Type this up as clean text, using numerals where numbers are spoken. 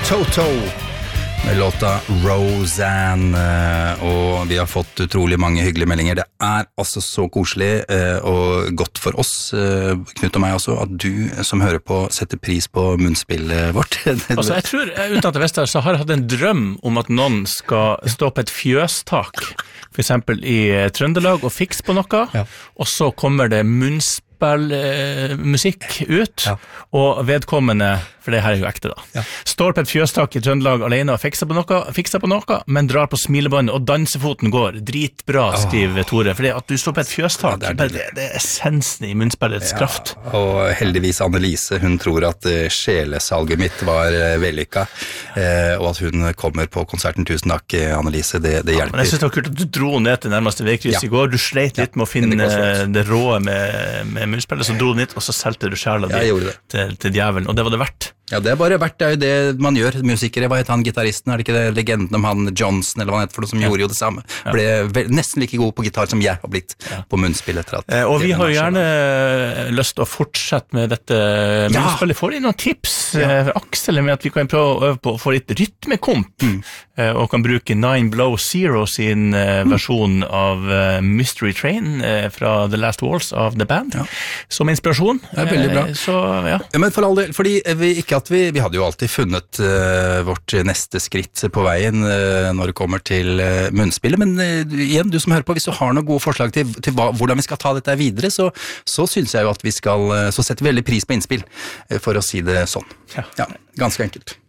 Toto med låta Roseanne, og vi har fått utrolig mange hyggelige meldinger. Det altså så koselig og godt for oss, Knut og meg også, at du som hører på setter pris på munnspillet vårt. Altså, jeg tror, uten at jeg visste det, så har jeg hatt en drøm om at noen skal stå på et fjøstak, for eksempel i Trøndelag, og fikse på noe, og så kommer det munnspill musikk ut, og vedkommende, for det her jo ekte da, står på et fjøstak i Trøndelag alene og fikser på noe, men drar på smilebåndet, og dansefoten går. Dritbra, skriver Tore, for det at du står på et fjøstak, det essensen i munnspillets kraft. Og heldigvis Annelise, hun tror at sjelesalget mitt var vellykket, og at hun kommer på konserten. Tusen takk, Annelise, det hjelper. Men jeg synes det var kult at du dro ned til nærmeste veikryss i går. Du sleit litt med å finne det råe med munnspillet, så dro du dit, og så selte du sjela di til djevelen, og det var det verdt. Ja, det bare verdt, det jo det man gjør, musikere. Hva heter han gitaristen? Det ikke det legenden om han Johnson, eller hva han heter for noe, som gjorde jo det samme. Ble nesten like god på gitar som jeg har blitt på munnspill etter at... og vi har jo gjerne lyst til å fortsette med dette munnspillet. Får inn noen tips, Aksel, med at vi kan prøve å øve på å få litt rytmekomp, og kan bruke Nine Below Zero sin versjon av Mystery Train fra The Last Waltz av The Band, som inspirasjon. Det veldig bra. Så, men for all del, fordi vi hadde jo alltid funnet vårt neste skritt på veien når det kommer til munnspillet, men igjen, du som hører på, hvis du har noen gode forslag til hvordan vi skal ta dette videre, så synes jeg jo at så setter vi veldig pris på innspill, for å si det sånn. Ja, ganske enkelt.